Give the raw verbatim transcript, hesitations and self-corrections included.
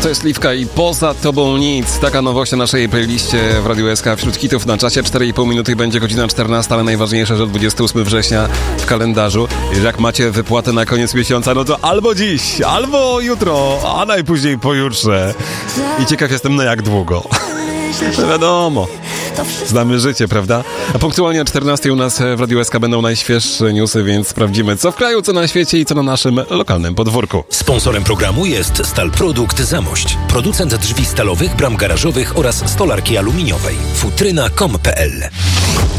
To jest Liwka i Poza Tobą Nic. Taka nowość na naszej playliście w Radiu S K. Wśród hitów na czasie cztery i pół minuty będzie godzina czternasta, ale najważniejsze, że dwudziestego ósmego września w kalendarzu. Jak macie wypłatę na koniec miesiąca, no to albo dziś, albo jutro, a najpóźniej pojutrze. I ciekaw jestem na jak długo. No wiadomo, znamy życie, prawda? A punktualnie o czternastej u nas w Radiu S K będą najświeższe newsy, więc sprawdzimy co w kraju, co na świecie i co na naszym lokalnym podwórku. Sponsorem programu jest Stalprodukt Zamość. Producent drzwi stalowych, bram garażowych oraz stolarki aluminiowej. futryna kropka com kropka pe el